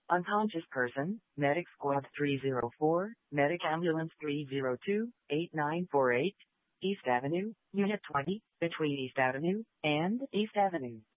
Unconscious person, Medic Squad 304, Medic Ambulance 302-8948, East Avenue, Unit 20, between East Avenue and East Avenue.